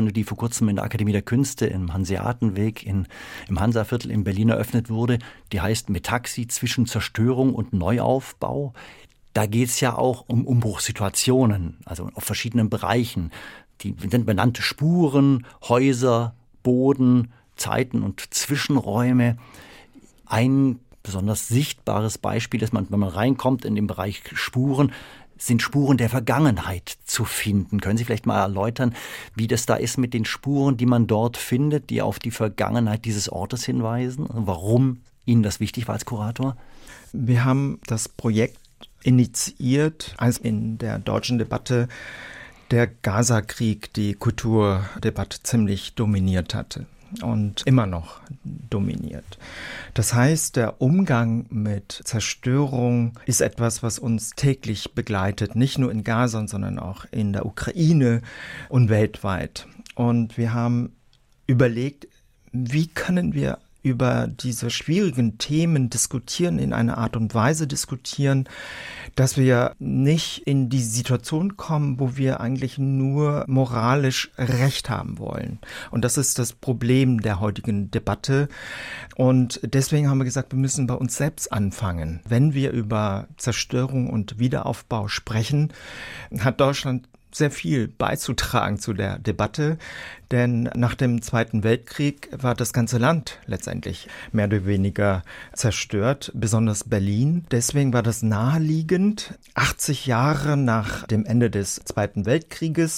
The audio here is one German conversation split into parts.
Veranstaltung, die vor kurzem in der Akademie der Künste im Hanseatenweg im Hansaviertel in Berlin eröffnet wurde. Die heißt Metaxi zwischen Zerstörung und Neuaufbau. Da geht es ja auch um Umbruchssituationen, also auf verschiedenen Bereichen. Die sind benannte Spuren, Häuser, Boden, Zeiten und Zwischenräume. Ein besonders sichtbares Beispiel ist, wenn man reinkommt in den Bereich Spuren, sind Spuren der Vergangenheit zu finden. Können Sie vielleicht mal erläutern, wie das da ist mit den Spuren, die man dort findet, die auf die Vergangenheit dieses Ortes hinweisen? Warum Ihnen das wichtig war als Kurator? Wir haben das Projekt initiiert, als in der deutschen Debatte der Gaza-Krieg die Kulturdebatte ziemlich dominiert hatte und immer noch dominiert. Das heißt, der Umgang mit Zerstörung ist etwas, was uns täglich begleitet, nicht nur in Gaza, sondern auch in der Ukraine und weltweit. Und wir haben überlegt, wie können wir über diese schwierigen Themen diskutieren, in einer Art und Weise diskutieren, dass wir nicht in die Situation kommen, wo wir eigentlich nur moralisch Recht haben wollen. Und das ist das Problem der heutigen Debatte. Und deswegen haben wir gesagt, wir müssen bei uns selbst anfangen. Wenn wir über Zerstörung und Wiederaufbau sprechen, hat Deutschland sehr viel beizutragen zu der Debatte, denn nach dem Zweiten Weltkrieg war das ganze Land letztendlich mehr oder weniger zerstört, besonders Berlin. Deswegen war das naheliegend, 80 Jahre nach dem Ende des Zweiten Weltkrieges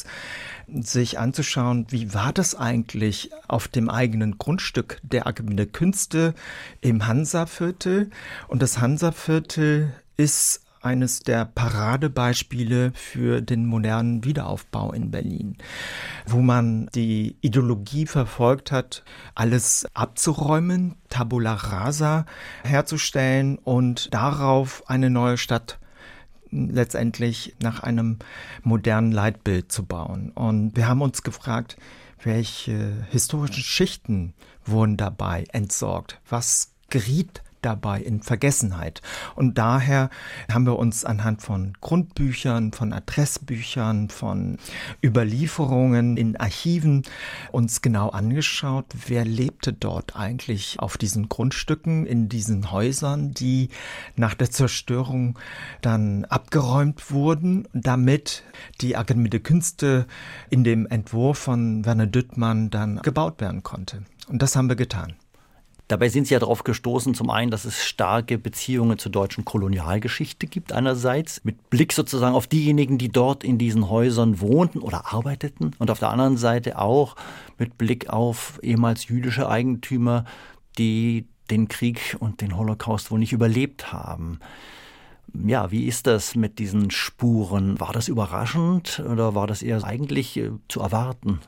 sich anzuschauen, wie war das eigentlich auf dem eigenen Grundstück der Akademie der Künste im Hansaviertel. Und das Hansaviertel ist eines der Paradebeispiele für den modernen Wiederaufbau in Berlin, wo man die Ideologie verfolgt hat, alles abzuräumen, Tabula rasa herzustellen und darauf eine neue Stadt letztendlich nach einem modernen Leitbild zu bauen. Und wir haben uns gefragt, welche historischen Schichten wurden dabei entsorgt? Was geriet dabei in Vergessenheit? Und daher haben wir uns anhand von Grundbüchern, von Adressbüchern, von Überlieferungen in Archiven uns genau angeschaut, wer lebte dort eigentlich auf diesen Grundstücken, in diesen Häusern, die nach der Zerstörung dann abgeräumt wurden, damit die Akademie der Künste in dem Entwurf von Werner Düttmann dann gebaut werden konnte. Und das haben wir getan. Dabei sind Sie ja darauf gestoßen, zum einen, dass es starke Beziehungen zur deutschen Kolonialgeschichte gibt einerseits, mit Blick sozusagen auf diejenigen, die dort in diesen Häusern wohnten oder arbeiteten, und auf der anderen Seite auch mit Blick auf ehemals jüdische Eigentümer, die den Krieg und den Holocaust wohl nicht überlebt haben. Ja, wie ist das mit diesen Spuren? War das überraschend oder war das eher eigentlich zu erwarten?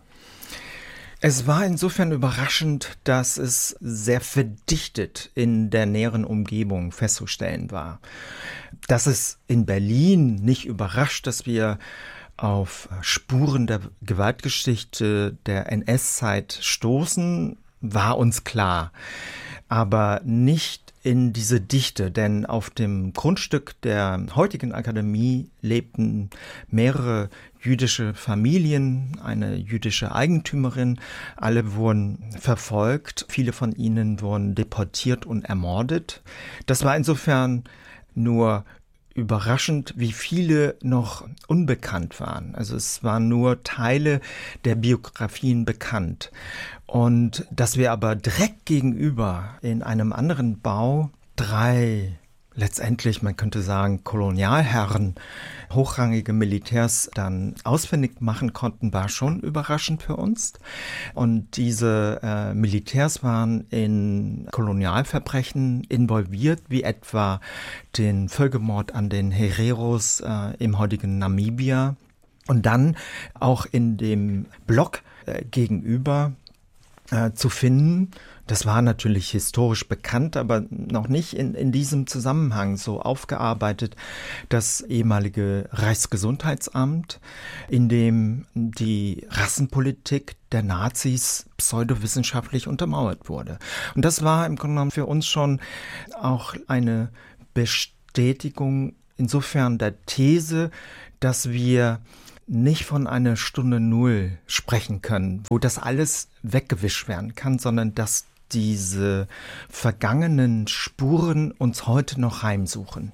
Es war insofern überraschend, dass es sehr verdichtet in der näheren Umgebung festzustellen war. Dass es in Berlin nicht überrascht, dass wir auf Spuren der Gewaltgeschichte der NS-Zeit stoßen, war uns klar. Aber nicht in diese Dichte, denn auf dem Grundstück der heutigen Akademie lebten mehrere jüdische Familien, eine jüdische Eigentümerin. Alle wurden verfolgt, viele von ihnen wurden deportiert und ermordet. Das war insofern nur überraschend, wie viele noch unbekannt waren. Also es waren nur Teile der Biografien bekannt. Und dass wir aber direkt gegenüber in einem anderen Bau 3 letztendlich, man könnte sagen, Kolonialherren, hochrangige Militärs dann ausfindig machen konnten, war schon überraschend für uns. Und diese Militärs waren in Kolonialverbrechen involviert, wie etwa den Völkermord an den Hereros im heutigen Namibia. Und dann auch in dem Block gegenüber zu finden. Das war natürlich historisch bekannt, aber noch nicht in diesem Zusammenhang so aufgearbeitet. Das ehemalige Reichsgesundheitsamt, in dem die Rassenpolitik der Nazis pseudowissenschaftlich untermauert wurde. Und das war im Grunde genommen für uns schon auch eine Bestätigung insofern der These, dass wir nicht von einer Stunde Null sprechen können, wo das alles weggewischt werden kann, sondern dass diese vergangenen Spuren uns heute noch heimsuchen.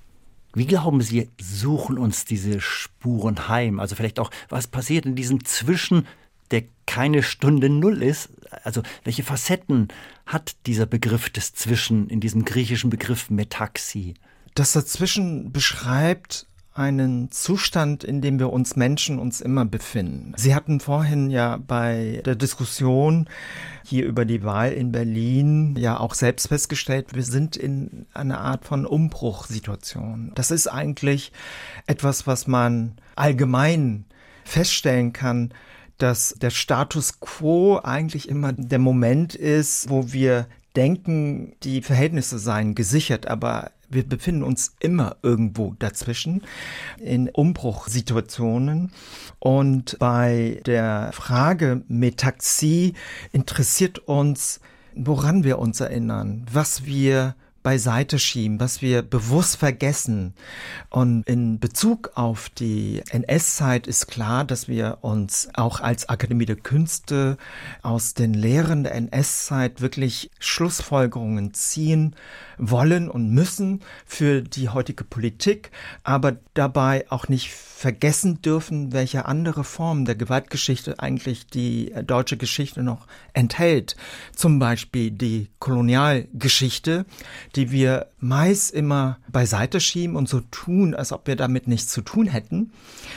Wie glauben Sie, suchen uns diese Spuren heim? Also vielleicht auch, was passiert in diesem Zwischen, der keine Stunde Null ist? Also welche Facetten hat dieser Begriff des Zwischen in diesem griechischen Begriff Metaxi? Das Dazwischen beschreibt einen Zustand, in dem wir uns Menschen uns immer befinden. Sie hatten vorhin ja bei der Diskussion hier über die Wahl in Berlin ja auch selbst festgestellt, wir sind in einer Art von Umbruchssituation. Das ist eigentlich etwas, was man allgemein feststellen kann, dass der Status quo eigentlich immer der Moment ist, wo wir denken, die Verhältnisse seien gesichert, aber wir befinden uns immer irgendwo dazwischen in Umbruchssituationen. Und bei der Frage Metaxie interessiert uns, woran wir uns erinnern, was wir beiseite schieben, was wir bewusst vergessen. Und in Bezug auf die NS-Zeit ist klar, dass wir uns auch als Akademie der Künste aus den Lehren der NS-Zeit wirklich Schlussfolgerungen ziehen wollen und müssen für die heutige Politik, aber dabei auch nicht vergessen dürfen, welche andere Formen der Gewaltgeschichte eigentlich die deutsche Geschichte noch enthält. Zum Beispiel die Kolonialgeschichte, die wir meist immer beiseite schieben und so tun, als ob wir damit nichts zu tun hätten.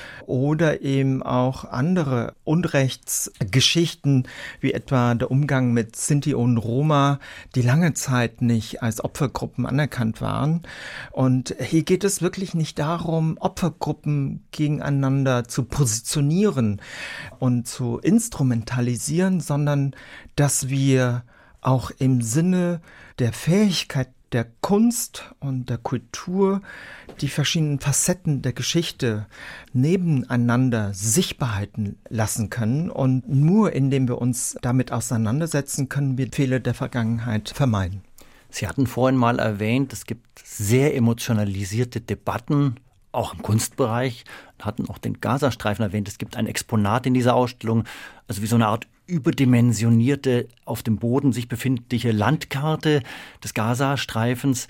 Oder eben auch andere Unrechtsgeschichten, wie etwa der Umgang mit Sinti und Roma, die lange Zeit nicht als Opfergruppen anerkannt waren. Und hier geht es wirklich nicht darum, Opfergruppen gegeneinander zu positionieren und zu instrumentalisieren, sondern dass wir auch im Sinne der Fähigkeit der Kunst und der Kultur die verschiedenen Facetten der Geschichte nebeneinander sichtbar halten lassen können. Und nur indem wir uns damit auseinandersetzen, können wir Fehler der Vergangenheit vermeiden. Sie hatten vorhin mal erwähnt, es gibt sehr emotionalisierte Debatten, auch im Kunstbereich, hatten auch den Gazastreifen erwähnt. Es gibt ein Exponat in dieser Ausstellung, also wie so eine Art überdimensionierte, auf dem Boden sich befindliche Landkarte des Gazastreifens.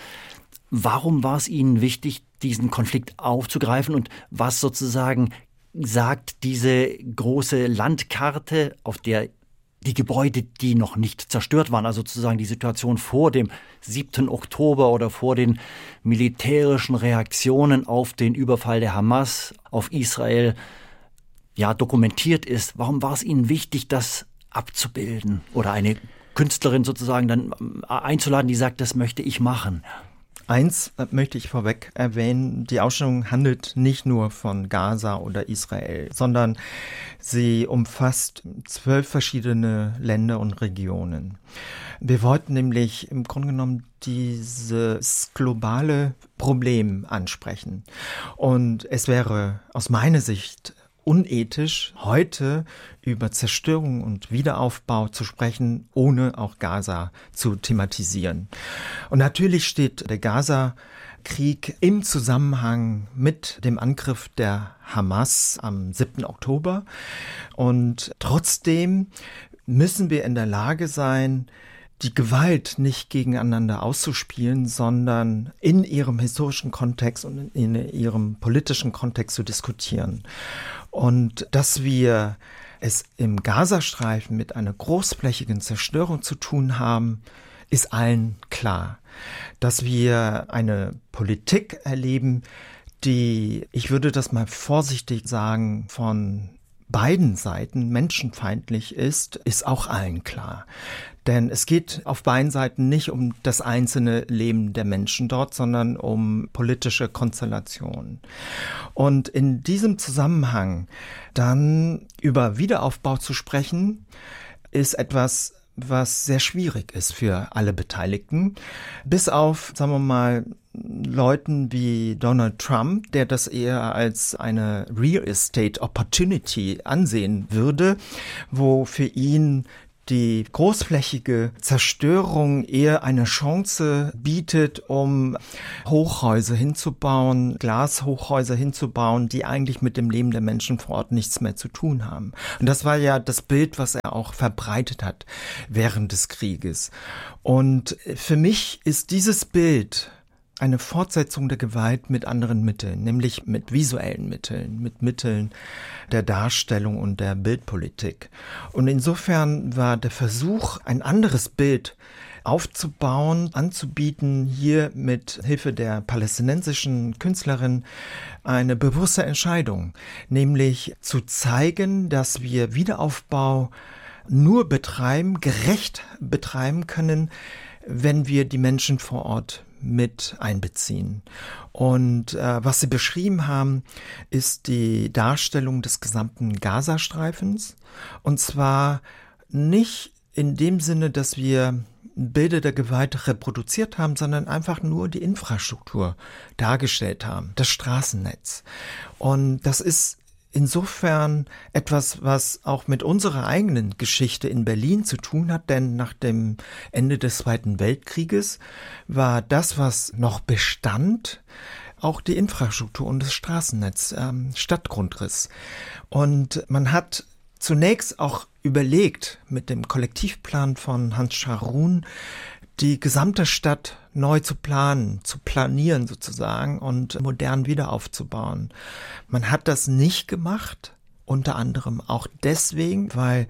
Warum war es Ihnen wichtig, diesen Konflikt aufzugreifen und was sozusagen sagt diese große Landkarte, auf der die Gebäude, die noch nicht zerstört waren, also sozusagen die Situation vor dem 7. Oktober oder vor den militärischen Reaktionen auf den Überfall der Hamas auf Israel, ja, dokumentiert ist. Warum war es Ihnen wichtig, das abzubilden oder eine Künstlerin sozusagen dann einzuladen, die sagt, das möchte ich machen? Eins möchte ich vorweg erwähnen, die Ausstellung handelt nicht nur von Gaza oder Israel, sondern sie umfasst 12 verschiedene Länder und Regionen. Wir wollten nämlich im Grunde genommen dieses globale Problem ansprechen. Und es wäre aus meiner Sicht unethisch, heute über Zerstörung und Wiederaufbau zu sprechen, ohne auch Gaza zu thematisieren. Und natürlich steht der Gaza-Krieg im Zusammenhang mit dem Angriff der Hamas am 7. Oktober. Und trotzdem müssen wir in der Lage sein, die Gewalt nicht gegeneinander auszuspielen, sondern in ihrem historischen Kontext und in ihrem politischen Kontext zu diskutieren. Und dass wir es im Gazastreifen mit einer großflächigen Zerstörung zu tun haben, ist allen klar. Dass wir eine Politik erleben, die, ich würde das mal vorsichtig sagen, von beiden Seiten menschenfeindlich ist auch allen klar. Denn es geht auf beiden Seiten nicht um das einzelne Leben der Menschen dort, sondern um politische Konstellationen. Und in diesem Zusammenhang dann über Wiederaufbau zu sprechen, ist etwas, was sehr schwierig ist für alle Beteiligten. Bis auf, sagen wir mal, Leuten wie Donald Trump, der das eher als eine Real Estate Opportunity ansehen würde, wo für ihn die großflächige Zerstörung eher eine Chance bietet, um Hochhäuser hinzubauen, Glashochhäuser hinzubauen, die eigentlich mit dem Leben der Menschen vor Ort nichts mehr zu tun haben. Und das war ja das Bild, was er auch verbreitet hat während des Krieges. Und für mich ist dieses Bild eine Fortsetzung der Gewalt mit anderen Mitteln, nämlich mit visuellen Mitteln, mit Mitteln der Darstellung und der Bildpolitik. Und insofern war der Versuch, ein anderes Bild aufzubauen, anzubieten, hier mit Hilfe der palästinensischen Künstlerin eine bewusste Entscheidung, nämlich zu zeigen, dass wir Wiederaufbau nur gerecht betreiben können, wenn wir die Menschen vor Ort mit einbeziehen. Und was Sie beschrieben haben, ist die Darstellung des gesamten Gazastreifens. Und zwar nicht in dem Sinne, dass wir Bilder der Gewalt reproduziert haben, sondern einfach nur die Infrastruktur dargestellt haben, das Straßennetz. Und das ist insofern etwas, was auch mit unserer eigenen Geschichte in Berlin zu tun hat, denn nach dem Ende des Zweiten Weltkrieges war das, was noch bestand, auch die Infrastruktur und das Straßennetz, Stadtgrundriss. Und man hat zunächst auch überlegt, mit dem Kollektivplan von Hans Scharoun, die gesamte Stadt neu zu planieren sozusagen und modern wieder aufzubauen. Man hat das nicht gemacht, unter anderem auch deswegen, weil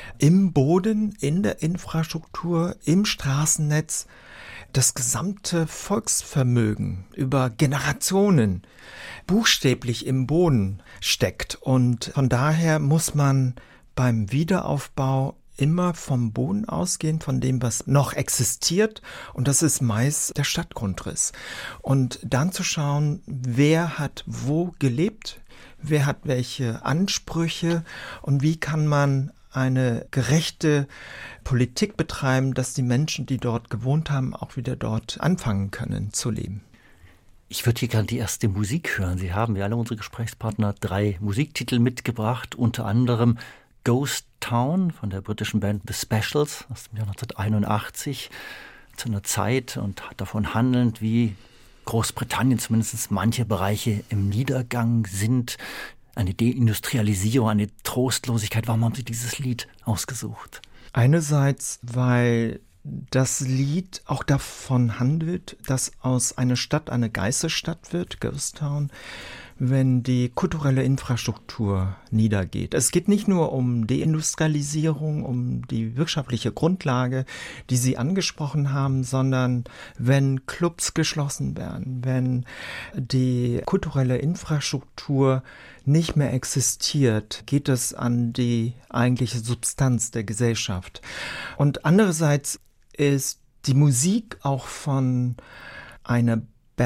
im Boden, in der Infrastruktur, im Straßennetz das gesamte Volksvermögen über Generationen buchstäblich im Boden steckt. Und von daher muss man beim Wiederaufbau immer vom Boden ausgehen, von dem, was noch existiert. Und das ist meist der Stadtgrundriss. Und dann zu schauen, wer hat wo gelebt, wer hat welche Ansprüche und wie kann man eine gerechte Politik betreiben, dass die Menschen, die dort gewohnt haben, auch wieder dort anfangen können zu leben. Ich würde hier gerne die erste Musik hören. Sie haben, wie alle unsere Gesprächspartner, 3 Musiktitel mitgebracht, unter anderem Ghost Town von der britischen Band The Specials aus dem Jahr 1981, zu einer Zeit und davon handelnd, wie Großbritannien zumindest manche Bereiche im Niedergang sind. Eine Deindustrialisierung, eine Trostlosigkeit. Warum haben Sie dieses Lied ausgesucht? Einerseits, weil das Lied auch davon handelt, dass aus einer Stadt eine Geisterstadt wird, Ghost Town, wenn die kulturelle Infrastruktur niedergeht. Es geht nicht nur um Deindustrialisierung, um die wirtschaftliche Grundlage, die Sie angesprochen haben, sondern wenn Clubs geschlossen werden, wenn die kulturelle Infrastruktur nicht mehr existiert, geht es an die eigentliche Substanz der Gesellschaft. Und andererseits ist die Musik auch von einer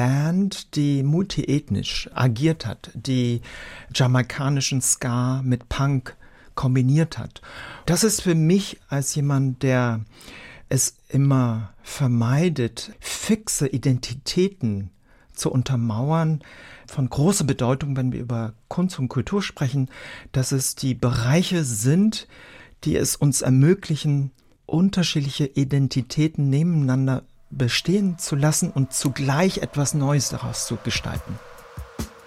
Band, die multiethnisch agiert hat, die jamaikanischen Ska mit Punk kombiniert hat. Das ist für mich als jemand, der es immer vermeidet, fixe Identitäten zu untermauern, von großer Bedeutung, wenn wir über Kunst und Kultur sprechen, dass es die Bereiche sind, die es uns ermöglichen, unterschiedliche Identitäten nebeneinander bestehen zu lassen und zugleich etwas Neues daraus zu gestalten.